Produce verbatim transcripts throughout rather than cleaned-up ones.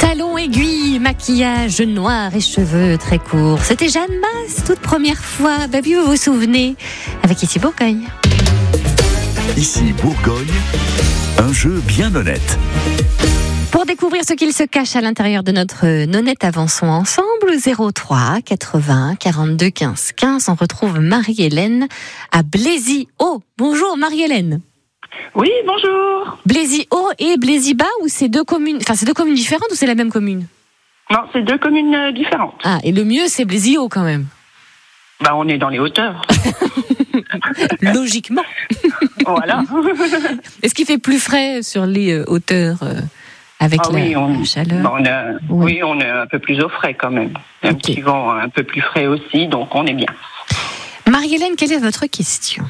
Talons aiguilles, maquillage noir et cheveux très courts. C'était Jeanne Masse, toute première fois. Bah oui, vous vous souvenez, avec Ici Bourgogne. Ici Bourgogne, un jeu bien honnête. Pour découvrir ce qu'il se cache à l'intérieur de notre nonnette, avançons ensemble. zéro trois quatre-vingts quarante-deux quinze quinze. On retrouve Marie-Hélène à Blaisy-Haut. Bonjour Marie-Hélène. Oui, bonjour. Blaisy-Haut et Blaisy-Bas, ou c'est deux communes, enfin c'est deux communes différentes ou c'est la même commune? Non, c'est deux communes euh, différentes. Ah, et le mieux c'est Blaisy-Haut quand même. Bah, on est dans les hauteurs. Logiquement. Voilà. Est-ce qu'il fait plus frais sur les euh, hauteurs euh, avec ah, la, oui, on, la chaleur? bah, on a, oui. oui, on est un peu plus au frais quand même. Un Okay. petit vent un peu plus frais aussi, donc on est bien. Marie-Hélène, quelle est votre question?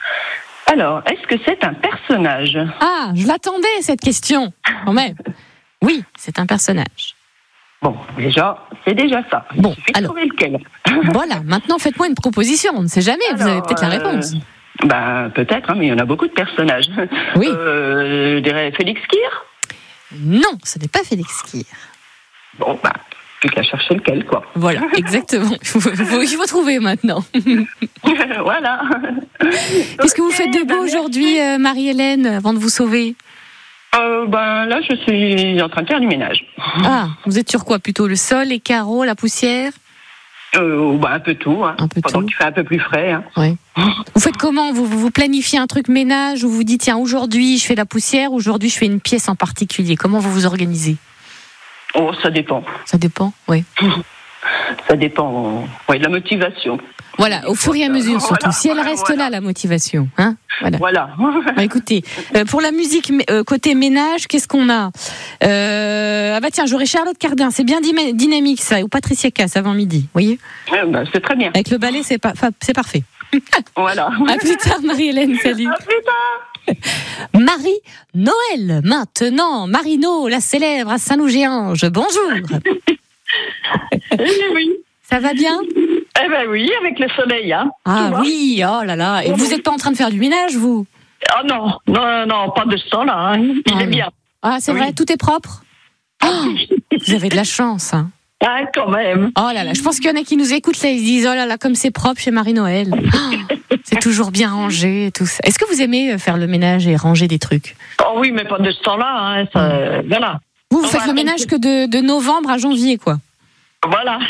Alors, est-ce que c'est un personnage? Ah, je l'attendais cette question, quand même. Oui, c'est un personnage. Bon, déjà, c'est déjà ça. Il Bon, suffit alors. de trouver lequel. Voilà, maintenant faites-moi une proposition, on ne sait jamais, vous avez Alors, peut-être la euh, réponse. Ben, peut-être, hein, mais il y en a beaucoup de personnages. Oui. Euh, je dirais Félix Kir. Non, ce n'est pas Félix Kir. Bon, ben, plus qu'à chercher lequel, quoi. Voilà, exactement. Il faut, il faut- il faut trouver maintenant. Voilà. Qu'est-ce que vous faites de beau aujourd'hui, euh, Marie-Hélène, avant de vous sauver? Euh, ben là, je suis en train de faire du ménage. Ah, vous êtes sur quoi plutôt? Le sol, les carreaux, la poussière? Euh, ben, un peu tout. Hein. Un peu Pendant tout. qu'il fait un peu plus frais. Hein. Ouais. Vous faites comment? vous, vous vous planifiez un truc ménage ou vous dites tiens, aujourd'hui je fais la poussière, aujourd'hui je fais une pièce en particulier? Comment vous vous organisez? Oh, ça dépend. Ça dépend, oui. Ça dépend ouais, de la motivation. Voilà, au fur et à mesure surtout. Voilà. Si elle reste Voilà. là, la motivation. Hein, voilà. Voilà. Bah, écoutez, euh, pour la musique euh, côté ménage, qu'est-ce qu'on a? euh, Ah bah tiens, j'aurais Charlotte Cardin, c'est bien dyma- dynamique ça, ou Patricia Cass avant midi, vous voyez? Eh ben, c'est très bien. Avec le ballet, c'est, pas, fa- c'est parfait. Voilà. À plus tard, Marie-Hélène, salut. À plus tard. Marie-Noël, maintenant. Marino, la célèbre à Saint-Loup-Géange. Bonjour. Eh oui. Ça va bien? Eh ben oui, avec le soleil, hein. Ah Tu vois. oui, oh là là. Et vous n'êtes pas en train de faire du ménage, vous? Ah non, non, non, pas de ce temps-là. Hein. Il Ah est non. bien. Ah, c'est Oui. vrai, tout est propre? Oh, vous avez de la chance, hein. Ah, quand même. Oh là là, je pense qu'il y en a qui nous écoutent là, ils se disent oh là là, comme c'est propre chez Marie-Noël. Oh, c'est toujours bien rangé et tout ça. Est-ce que vous aimez faire le ménage et ranger des trucs? Oh oui, mais pas de ce temps-là. Hein. Ça, voilà. Vous, vous On faites va le attendre ménage que- que de, de novembre à janvier, quoi. Voilà.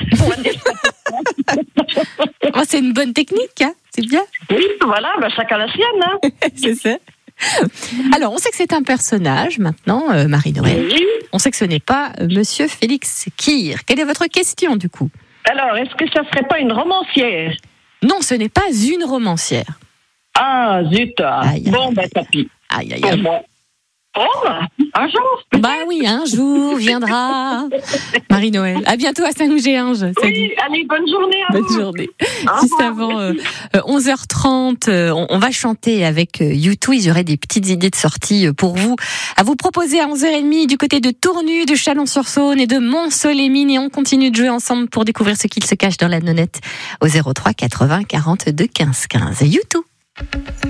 Oh, c'est une bonne technique, hein, c'est bien. Oui, voilà, ben chacun la sienne. Hein. C'est ça. Alors, on sait que c'est un personnage maintenant, euh, Marie-Noël. Oui. On sait que ce n'est pas euh, Monsieur Félix Kir. Quelle est votre question, du coup? Alors, est-ce que ça serait pas une romancière? Non, ce n'est pas une romancière. Ah, zut. Aïe, aïe, Bon, ben, tant pis. Aïe, aïe, Pour aïe. moi. Oh, ben, un jour. Bah oui, un jour viendra. Marie-Noël. À bientôt à Saint-Loup-Géange. Salut. Oui, allez, bonne journée à Bonne vous. journée. Au Juste revoir. avant euh, euh, onze heures trente, euh, on, on va chanter avec euh, U deux. Il y aurait des petites idées de sortie euh, pour vous à vous proposer à onze heures trente du côté de Tournu, de Chalon-sur-Saône et de Mont-Solémine. Et on continue de jouer ensemble pour découvrir ce qu'il se cache dans la nonnette au zéro trois quatre-vingts quarante-deux quinze quinze. U deux.